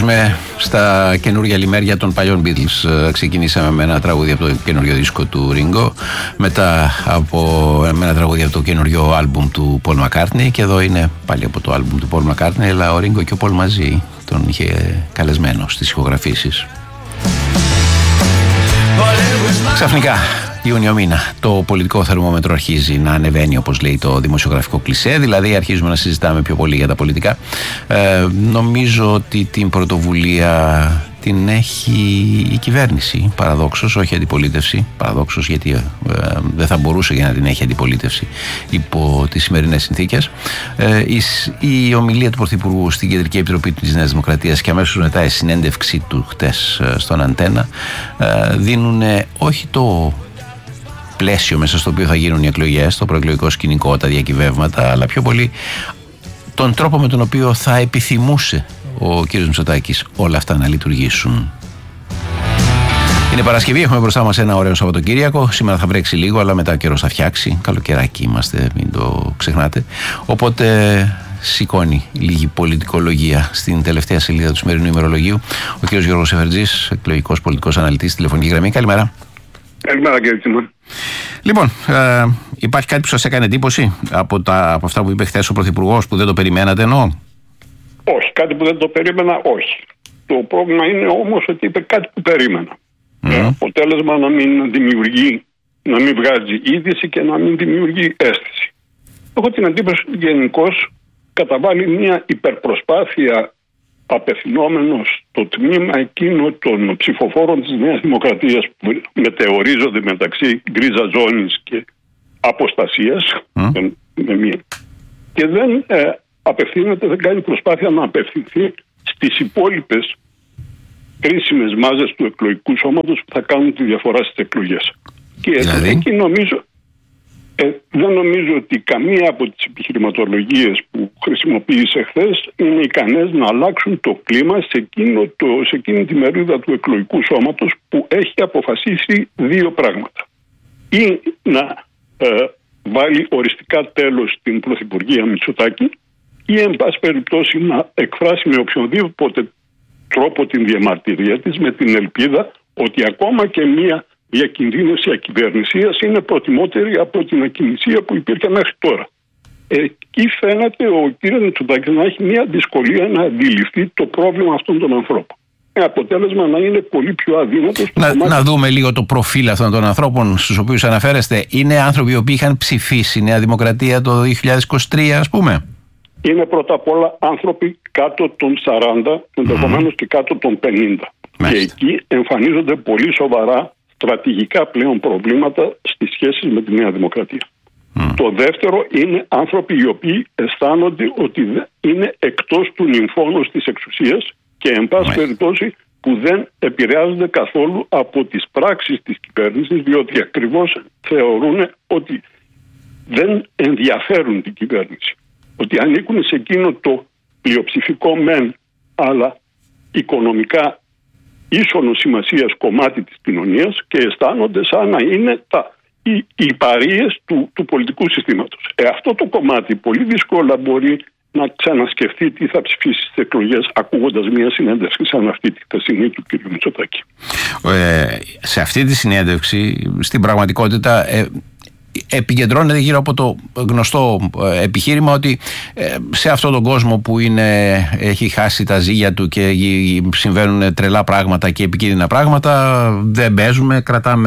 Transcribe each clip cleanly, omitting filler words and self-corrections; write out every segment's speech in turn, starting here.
επιστρέψαμε στα καινούργια λιμέρια των παλιών Beatles. Ξεκινήσαμε με ένα τραγούδι από το καινούριο δίσκο του Ringo, μετά με ένα τραγούδι από το καινούριο άλμπουμ του Paul McCartney, και εδώ είναι πάλι από το άλμπουμ του Paul McCartney, αλλά ο Ringo και ο Paul μαζί τον είχε καλεσμένο στις ηχογραφήσεις. Ξαφνικά, Ιούνιο μήνα, το πολιτικό θερμόμετρο αρχίζει να ανεβαίνει, όπως λέει το δημοσιογραφικό κλισέ, δηλαδή αρχίζουμε να συζητάμε πιο πολύ για τα πολιτικά. Νομίζω ότι την πρωτοβουλία την έχει η κυβέρνηση, παραδόξως, όχι αντιπολίτευση. Παραδόξως, γιατί δεν θα μπορούσε για να την έχει αντιπολίτευση υπό τις σημερινές συνθήκες. Η ομιλία του Πρωθυπουργού στην Κεντρική Επιτροπή της Νέας Δημοκρατίας και αμέσως μετά η συνέντευξή του χτες στον Αντένα δίνουν όχι το πλαίσιο μέσα στο οποίο θα γίνουν οι εκλογές, το προεκλογικό σκηνικό, τα διακυβεύματα, αλλά πιο πολύ τον τρόπο με τον οποίο θα επιθυμούσε ο κ. Μητσοτάκης όλα αυτά να λειτουργήσουν. Είναι Παρασκευή, έχουμε μπροστά μας ένα ωραίο Σαββατοκύριακο. Σήμερα θα βρέξει λίγο, αλλά μετά ο καιρός θα φτιάξει. Καλοκαιράκι είμαστε, μην το ξεχνάτε. Οπότε σηκώνει λίγη πολιτικολογία στην τελευταία σελίδα του σημερινού ημερολογίου ο κ. Γιώργος Εφερτζής, εκλογικός πολιτικός αναλυτής, τηλεφωνική γραμμή. Καλημέρα. Καλημέρα, κύριε Τσιμών. Λοιπόν, υπάρχει κάτι που σας έκανε εντύπωση από αυτά που είπε χθες ο Πρωθυπουργός, που δεν το περιμένατε, εννοώ? Όχι, κάτι που δεν το περίμενα, όχι. Το πρόβλημα είναι όμως ότι είπε κάτι που περίμενα. Αποτέλεσμα να μην δημιουργεί, να μην βγάζει είδηση και να μην δημιουργεί αίσθηση. Έχω την εντύπωση ότι γενικώς καταβάλει μια υπερπροσπάθεια απευθυνόμενος στο τμήμα εκείνο των ψηφοφόρων της Νέας Δημοκρατίας που μετεωρίζονται μεταξύ γκρίζα ζώνης και αποστασίας και δεν απευθύνεται, δεν κάνει προσπάθεια να απευθυνθεί στις υπόλοιπες κρίσιμες μάζες του εκλογικού σώματος που θα κάνουν τη διαφορά στις εκλογές. Και εκεί δεν νομίζω ότι καμία από τις επιχειρηματολογίες που χρησιμοποίησε χθες είναι ικανές να αλλάξουν το κλίμα σε εκείνη τη μερίδα του εκλογικού σώματος που έχει αποφασίσει δύο πράγματα. Ή να βάλει οριστικά τέλος στην Πρωθυπουργία Μητσοτάκη, ή εν πάση περιπτώσει να εκφράσει με οποιονδήποτε τρόπο την διαμαρτυρία της, με την ελπίδα ότι ακόμα και μια διακινδύνευση ακυβερνησίας είναι προτιμότερη από την ακινησία που υπήρχε μέχρι τώρα. Εκεί φαίνεται ο κ. Μητσοτάκης να έχει μια δυσκολία να αντιληφθεί το πρόβλημα αυτών των ανθρώπων. Αποτέλεσμα να είναι πολύ πιο αδύνατο. Να δούμε λίγο το προφίλ αυτών των ανθρώπων στους οποίους αναφέρεστε. Είναι άνθρωποι οι οποίοι είχαν ψηφίσει Νέα Δημοκρατία το 2023, ας πούμε? Είναι πρώτα απ' όλα άνθρωποι κάτω των 40, ενδεχομένως και κάτω των 50. Και εκεί εμφανίζονται πολύ σοβαρά στρατηγικά πλέον προβλήματα στις σχέσεις με τη Νέα Δημοκρατία. Το δεύτερο είναι άνθρωποι οι οποίοι αισθάνονται ότι είναι εκτός του νυμφώνος της εξουσίας και εν πάση περιπτώσει που δεν επηρεάζονται καθόλου από τις πράξεις της κυβέρνησης, διότι ακριβώς θεωρούν ότι δεν ενδιαφέρουν την κυβέρνηση. Ότι ανήκουν σε εκείνο το πλειοψηφικό μεν, αλλά οικονομικά ίσονο σημασίας κομμάτι της κοινωνίας και αισθάνονται σαν να είναι οι παρείες του πολιτικού συστήματος. Αυτό το κομμάτι πολύ δύσκολα μπορεί να ξανασκεφτεί τι θα ψηφίσει στις εκλογές ακούγοντας μια συνέντευξη σαν αυτή τη χθεσινή του κ. Μητσοτάκη. Σε αυτή τη συνέντευξη στην πραγματικότητα επικεντρώνεται γύρω από το γνωστό επιχείρημα ότι σε αυτόν τον κόσμο που έχει χάσει τα ζύγια του και συμβαίνουν τρελά πράγματα και επικίνδυνα πράγματα, δεν παίζουμε,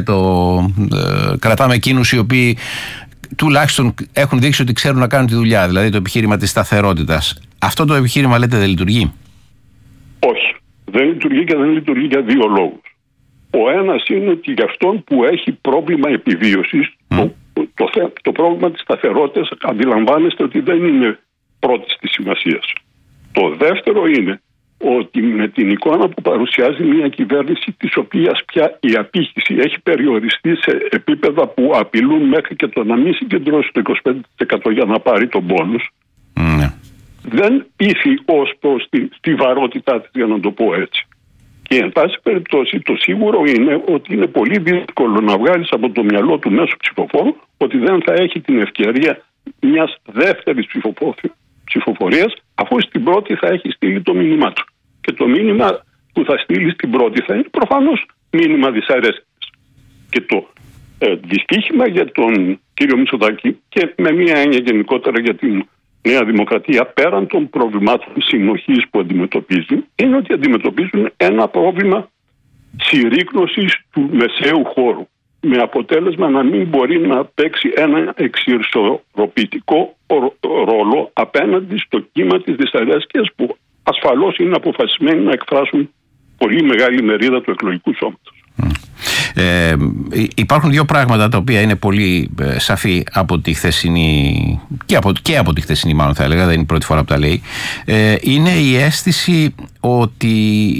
κρατάμε εκείνους οι οποίοι τουλάχιστον έχουν δείξει ότι ξέρουν να κάνουν τη δουλειά, δηλαδή το επιχείρημα της σταθερότητας. Αυτό το επιχείρημα, λέτε, δεν λειτουργεί? Όχι, δεν λειτουργεί και δεν λειτουργεί για δύο λόγους. Ο ένας είναι ότι για αυτόν που έχει πρόβλημα επιβίωσης, το πρόβλημα της σταθερότητας αντιλαμβάνεστε ότι δεν είναι πρώτης της σημασίας. Το δεύτερο είναι ότι με την εικόνα που παρουσιάζει μια κυβέρνηση της οποίας πια η απήχηση έχει περιοριστεί σε επίπεδα που απειλούν μέχρι και το να μην συγκεντρώσει το 25% για να πάρει τον πόνους, δεν πείθει ως προς τη βαρότητά της, για να το πω έτσι. Και εν πάση περιπτώσει το σίγουρο είναι ότι είναι πολύ δύσκολο να βγάλεις από το μυαλό του μέσου ψηφοφόρου ότι δεν θα έχει την ευκαιρία μιας δεύτερης ψηφοφορίας, αφού στην πρώτη θα έχει στείλει το μήνυμά του. και το μήνυμα που θα στείλει στην πρώτη θα είναι προφανώς μήνυμα δυσαρέσκειας. Και το δυστύχημα για τον κύριο Μητσοτάκη και με μία έννοια γενικότερα για την Νέα Δημοκρατία, πέραν των προβλημάτων συνοχής που αντιμετωπίζουν, είναι ότι αντιμετωπίζουν ένα πρόβλημα συρρίκνωσης του μεσαίου χώρου, με αποτέλεσμα να μην μπορεί να παίξει ένα εξισορροπητικό ρόλο απέναντι στο κύμα της δυσαρέσκειας που ασφαλώς είναι αποφασισμένοι να εκφράσουν πολύ μεγάλη μερίδα του εκλογικού σώματος. Υπάρχουν δύο πράγματα τα οποία είναι πολύ σαφή από τη χθεσινή και από τη χθεσινή, μάλλον θα έλεγα, δεν είναι η πρώτη φορά που τα λέει. Είναι η αίσθηση ότι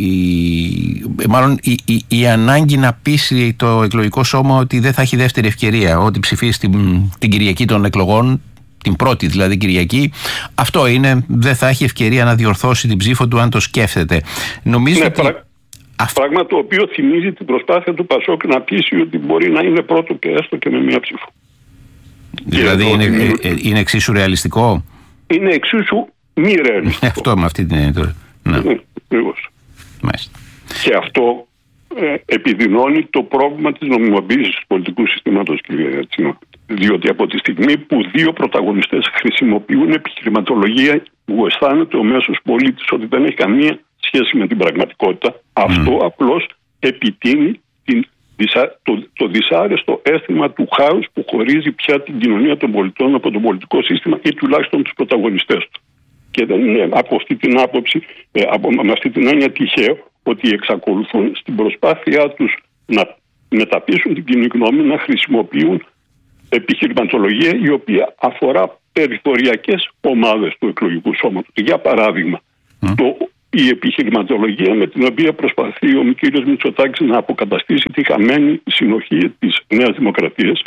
μάλλον η ανάγκη να πείσει το εκλογικό σώμα ότι δεν θα έχει δεύτερη ευκαιρία, ότι ψηφίσει την Κυριακή των εκλογών, την πρώτη δηλαδή Κυριακή, αυτό είναι, δεν θα έχει ευκαιρία να διορθώσει την ψήφο του αν το σκέφτεται. Νομίζω ότι πράγμα το οποίο θυμίζει την προσπάθεια του Πασόκ να πείσει ότι μπορεί να είναι πρώτο και έστω και με μία ψήφο. Δηλαδή είναι εξίσου ρεαλιστικό. Είναι εξίσου μη ρεαλιστικό. Αυτό με αυτή την έννοια. Ναι. Μάλιστα. Και αυτό επιδεινώνει το πρόβλημα της νομιμοποίησης του πολιτικού συστήματος, κύριε Ρατσινό. Διότι από τη στιγμή που δύο πρωταγωνιστές χρησιμοποιούν επιχειρηματολογία που αισθάνεται ο μέσος πολίτης ότι δεν έχει καμία σχέση με την πραγματικότητα, αυτό απλώς επιτείνει το δυσάρεστο αίσθημα του χάους που χωρίζει πια την κοινωνία των πολιτών από το πολιτικό σύστημα ή τουλάχιστον τους πρωταγωνιστές του. Και δεν είναι από αυτή την άποψη, με αυτή την έννοια τυχαίο, ότι εξακολουθούν στην προσπάθειά τους να μεταπίσουν την κοινή γνώμη, να χρησιμοποιούν επιχειρηματολογία η οποία αφορά περιθωριακές ομάδες του εκλογικού σώματος. Για παράδειγμα, η επιχειρηματολογία με την οποία προσπαθεί ο κύριος Μητσοτάκης να αποκαταστήσει τη χαμένη συνοχή της Νέας Δημοκρατίας,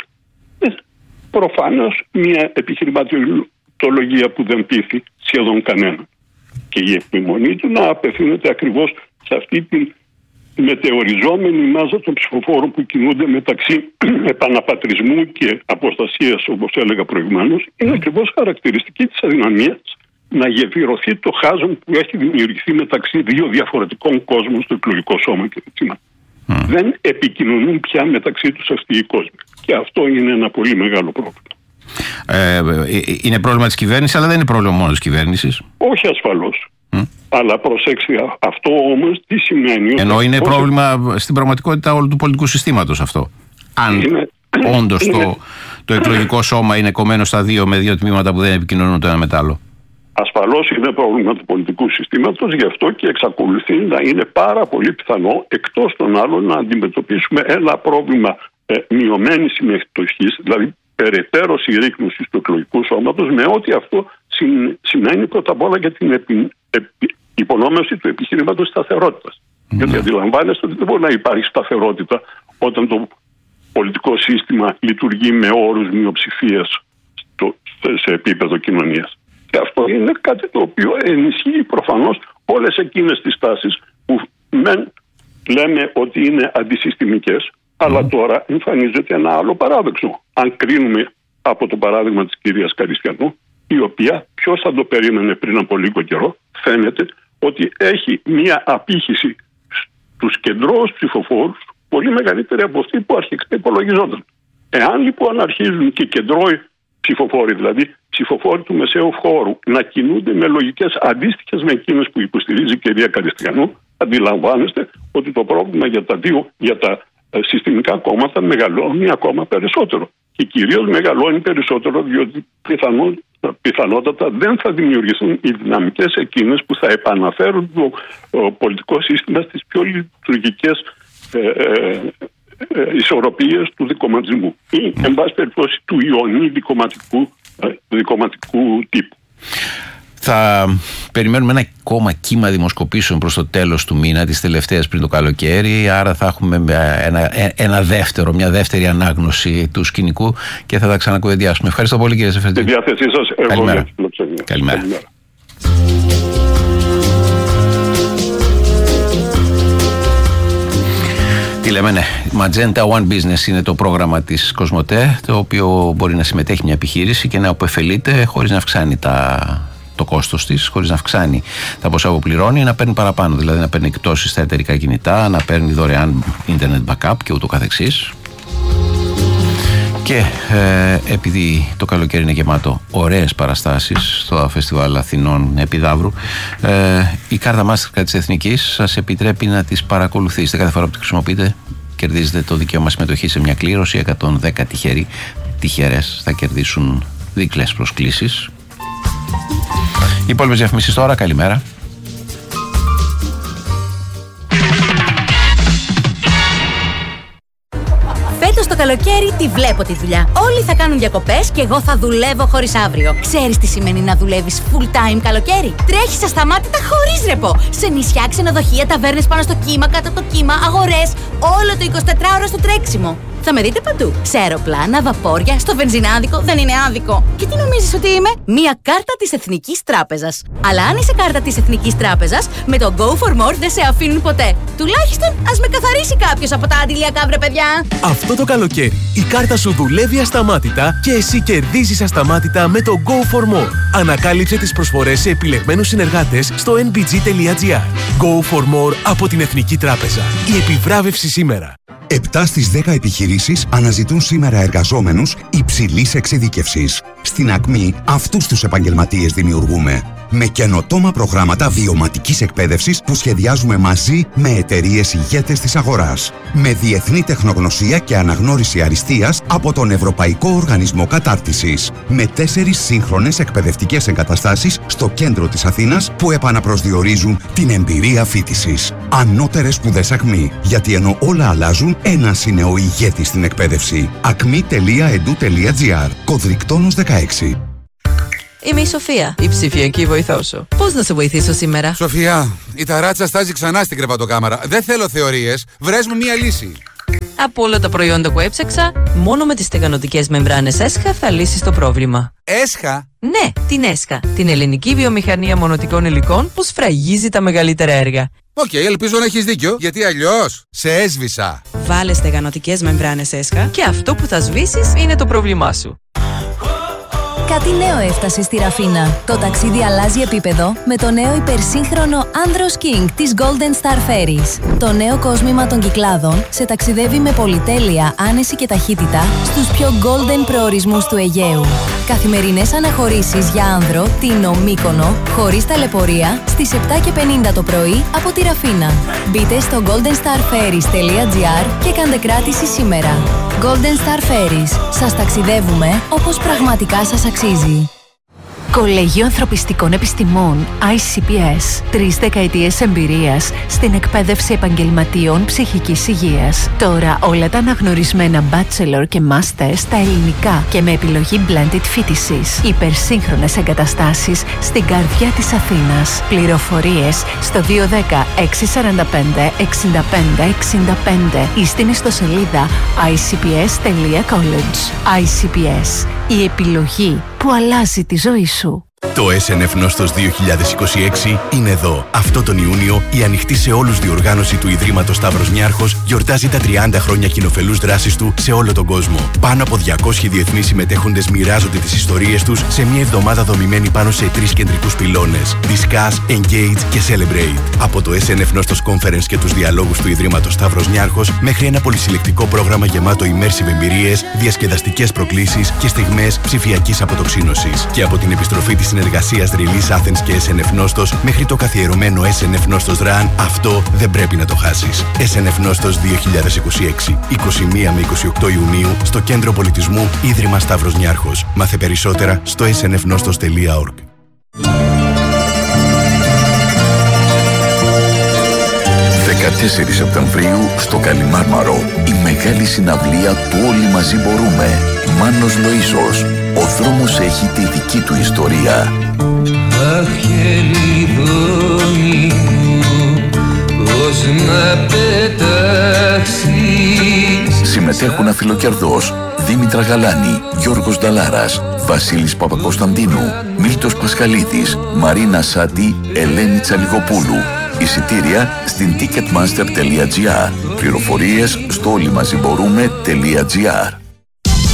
προφανώς μια επιχειρηματολογία που δεν πείθει σχεδόν κανένα. Και η επιμονή του να απευθύνεται ακριβώς σε αυτή την μετεωριζόμενη μάζα των ψηφοφόρων που κινούνται μεταξύ επαναπατρισμού και αποστασίας, όπως έλεγα προηγουμένως, είναι ακριβώς χαρακτηριστική της αδυναμίας να γεφυρωθεί το χάσμα που έχει δημιουργηθεί μεταξύ δύο διαφορετικών κόσμων στο εκλογικό σώμα και το Δεν επικοινωνούν πια μεταξύ τους αυτοί οι κόσμοι. Και αυτό είναι ένα πολύ μεγάλο πρόβλημα. Είναι πρόβλημα της κυβέρνησης, αλλά δεν είναι πρόβλημα μόνο της κυβέρνησης. Όχι ασφαλώς. Αλλά προσέξτε, αυτό όμως τι σημαίνει? Ενώ είναι πρόβλημα στην πραγματικότητα όλου του πολιτικού συστήματος αυτό. Αν όντως το εκλογικό σώμα είναι κομμένο στα δύο με δύο τμήματα που δεν επικοινωνούν το ένα με το άλλο. Ασφαλώς είναι πρόβλημα του πολιτικού συστήματος, γι' αυτό και εξακολουθεί να είναι πάρα πολύ πιθανό, εκτός των άλλων, να αντιμετωπίσουμε ένα πρόβλημα μειωμένης συμμετοχής, δηλαδή περαιτέρω συρρίκνωσης του εκλογικού σώματος, με ό,τι αυτό σημαίνει πρώτα απ' όλα για την υπονόμευση του επιχειρήματος σταθερότητας. Γιατί αντιλαμβάνεστε ότι δεν μπορεί να υπάρχει σταθερότητα όταν το πολιτικό σύστημα λειτουργεί με όρους μειοψηφίας σε επίπεδο κοινωνίας. Και αυτό είναι κάτι το οποίο ενισχύει προφανώς όλες εκείνες τις τάσεις που λέμε ότι είναι αντισυστημικές, αλλά τώρα εμφανίζεται ένα άλλο παράδοξο. Αν κρίνουμε από το παράδειγμα της κυρίας Καριστιανού, η οποία, ποιος θα το περίμενε πριν από λίγο καιρό, φαίνεται ότι έχει μία απήχηση στους κεντρώους ψηφοφόρους πολύ μεγαλύτερη από αυτή που αρχικά υπολογιζόταν. Εάν λοιπόν αρχίζουν και κεντρώοι ψηφοφόροι, δηλαδή ψηφοφόροι του μεσαίου χώρου, να κινούνται με λογικές αντίστοιχες με εκείνες που υποστηρίζει η κυρία Καριστιανού, αντιλαμβάνεστε ότι το πρόβλημα για τα συστημικά κόμματα μεγαλώνει ακόμα περισσότερο. Και κυρίως μεγαλώνει περισσότερο διότι πιθανότατα δεν θα δημιουργηθούν οι δυναμικές εκείνες που θα επαναφέρουν το πολιτικό σύστημα στις πιο λειτουργικές ισορροπίες του δικομματισμού ή, εν πάση περιπτώσει, του ιονί δικομματικού τύπου. Θα περιμένουμε ένα ακόμα κύμα δημοσκοπήσεων προς το τέλος του μήνα, τις τελευταίες πριν το καλοκαίρι, άρα θα έχουμε μια δεύτερη ανάγνωση του σκηνικού και θα τα ξανακουβεντιάσουμε. Ευχαριστώ πολύ, κύριε Σεφερτζή. Στη διάθεσή σας. Καλημέρα. Καλημέρα. Τι λέμε, ναι. Magenta One Business είναι το πρόγραμμα της Κοσμοτέ, το οποίο μπορεί να συμμετέχει μια επιχείρηση και να αποφελείται χωρίς να αυξάνει το κόστος της, χωρίς να αυξάνει τα ποσά που πληρώνει, να παίρνει παραπάνω. Δηλαδή να παίρνει εκτόσεις στα εταιρικά κινητά, να παίρνει δωρεάν internet backup και ούτω καθεξής. Και επειδή το καλοκαίρι είναι γεμάτο ωραίες παραστάσεις στο Φεστιβάλ Αθηνών Επιδαύρου, η κάρτα Mastercard της Εθνικής σας επιτρέπει να τις παρακολουθήσετε. Κάθε φορά που τη χρησιμοποιείτε κερδίζετε το δικαίωμα συμμετοχή σε μια κλήρωση. 110 τυχερές θα κερδίσουν διπλές προσκλήσεις. Οι υπόλοιπες διαφημίσεις τώρα. Καλημέρα. Φέτος το καλοκαίρι τη βλέπω τη δουλειά. Όλοι θα κάνουν διακοπές και εγώ θα δουλεύω χωρίς αύριο. Ξέρεις τι σημαίνει να δουλεύεις full time καλοκαίρι? Τρέχεις ασταμάτητα χωρίς ρεπό. Σε νησιά, ξενοδοχεία, ταβέρνες πάνω στο κύμα, κάτω από το κύμα, αγορές. Όλο το 24ωρο στο τρέξιμο. Θα με δείτε παντού. Σε αεροπλάνα, βαπόρια, στο βενζινάδικο. Δεν είναι άδικο. Και τι νομίζεις ότι είμαι? Μία κάρτα της Εθνικής Τράπεζας. Αλλά αν είσαι κάρτα της Εθνικής Τράπεζας, με το Go for More δεν σε αφήνουν ποτέ. Τουλάχιστον ας με καθαρίσει κάποιος από τα αντιλιακά, βρε παιδιά. Αυτό το καλοκαίρι η κάρτα σου δουλεύει ασταμάτητα και εσύ κερδίζεις ασταμάτητα με το Go for More. Ανακάλυψε τις προσφορές σε επιλεγμένους συνεργάτες στο nbg.gr. Go for More από την Εθνική Τράπεζα. Η επιβράβευση σήμερα. 7 στις 10 επιχειρήσεις αναζητούν σήμερα εργαζόμενους υψηλής εξειδίκευσης. Στην Ακμή αυτούς τους επαγγελματίες δημιουργούμε. Με καινοτόμα προγράμματα βιωματικής εκπαίδευσης που σχεδιάζουμε μαζί με εταιρείες ηγέτες της αγοράς. Με διεθνή τεχνογνωσία και αναγνώριση αριστείας από τον Ευρωπαϊκό Οργανισμό Κατάρτισης. Με 4 σύγχρονες εκπαιδευτικές εγκαταστάσεις στο κέντρο της Αθήνας που επαναπροσδιορίζουν την εμπειρία φοιτησης. Ανώτερες σπουδές Ακμή. Γιατί ενώ όλα αλλάζουν, ένας είναι ο ηγέτης στην εκπαίδευση. acmi.edu.gr. Κωδρικτόνος 16. Είμαι η Σοφία, η ψηφιακή βοηθό σου. Πώς να σε βοηθήσω σήμερα? Σοφία, η ταράτσα στάζει ξανά στην κρεβατοκάμαρα. Δεν θέλω θεωρίες. Βρες μου μία λύση. Από όλα τα προϊόντα που έψαξα, μόνο με τις στεγανοτικές μεμβράνες ΕΣΧΑ θα λύσεις το πρόβλημα. ΕΣΧΑ? Ναι, την ΕΣΧΑ. Την ελληνική βιομηχανία μονοτικών υλικών που σφραγίζει τα μεγαλύτερα έργα. Οκ, ελπίζω να έχεις δίκιο, γιατί αλλιώς σε έσβησα. Βάλε στεγανοτικές μεμβράνες ΕΣΧΑ και αυτό που θα σβήσεις είναι το πρόβλημά σου. Κάτι νέο έφτασε στη Ραφίνα. Το ταξίδι αλλάζει επίπεδο με το νέο υπερσύγχρονο Andros King της Golden Star Ferries. Το νέο κόσμημα των Κυκλάδων σε ταξιδεύει με πολυτέλεια, άνεση και ταχύτητα στους πιο golden προορισμούς του Αιγαίου. Καθημερινές αναχωρήσεις για άνδρο, Τίνο, Μύκονο, χωρίς ταλαιπωρία, στις 7:50 το πρωί από τη Ραφίνα. Μπείτε στο goldenstarferries.gr και κάντε κράτηση σήμερα. Golden Star Ferries. Σας ταξιδεύουμε όπως πραγματικά σας αξίζει. Κολέγιο Ανθρωπιστικών Επιστημών ICPS. 3 δεκαετίες εμπειρίας στην εκπαίδευση επαγγελματιών ψυχικής υγείας. Τώρα όλα τα αναγνωρισμένα bachelor και master στα ελληνικά και με επιλογή blended φοιτησης. Υπερσύγχρονες εγκαταστάσεις στην καρδιά της Αθήνας. Πληροφορίες στο 210 645 65 65 ή στην ιστοσελίδα icps.college. ICPS. Η επιλογή που αλλάζει τη ζωή σου. Το SNF Νόστος 2026 είναι εδώ. Αυτό τον Ιούνιο η ανοιχτή σε όλους διοργάνωση του Ιδρύματος Σταύρος Νιάρχος γιορτάζει τα 30 χρόνια κοινοφελούς δράσης του σε όλο τον κόσμο. Πάνω από 200 διεθνείς συμμετέχοντες μοιράζονται τις ιστορίες τους σε μια εβδομάδα δομημένη πάνω σε 3 κεντρικούς πυλώνες. Discuss, Engage και Celebrate. Από το SNF Νόστος Conference και τους διαλόγους του Ιδρύματος Σταύρος Νιάρχος μέχρι ένα πολυσυλλεκτικό πρόγραμμα γεμάτο immersive εμπειρίες, διασκεδαστικές προκλήσεις και στιγμές ψηφιακής αποτοξίνωσης. Και από την επιστροφή της συνεργασίας Release Athens και SNF Νόστος μέχρι το καθιερωμένο SNF Νόστος Run, αυτό δεν πρέπει να το χάσεις. SNF Νόστος 2026, 21 με 28 Ιουνίου στο Κέντρο Πολιτισμού Ίδρυμα Σταύρος Νιάρχος. Μάθε περισσότερα στο snfnostos.org. 14 Σεπτεμβρίου στο Καλιμάρμαρο η μεγάλη συναυλία του Όλοι Μαζί Μπορούμε. Μάνος Λοΐσος. Ο δρόμος έχει τη δική του ιστορία. Αχ, χελιδόνι μου, πώς να πετάξεις. Συμμετέχουν Αφιλοκερδός, Δήμητρα Γαλάνη, Γιώργος Νταλάρας, Βασίλης Παπακοσταντίνου, Μίλτος Πασχαλίδης, Μαρίνα Σάτι, Ελένη Τσαλιγοπούλου. Εισιτήρια στην ticketmaster.gr. Πληροφορίες στο όλημαζιμπορούμε.gr.